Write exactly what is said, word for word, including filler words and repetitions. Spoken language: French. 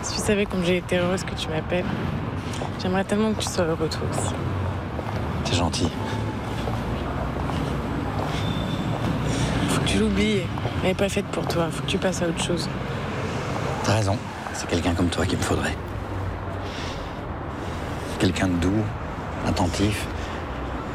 Si tu savais comme j'ai été heureuse que tu m'appelles, j'aimerais tellement que tu sois heureux toi aussi. T'es gentil. Faut que tu l'oublies. Elle n'est pas faite pour toi. Faut que tu passes à autre chose. T'as raison. C'est quelqu'un comme toi qu'il me faudrait. Quelqu'un de doux, attentif,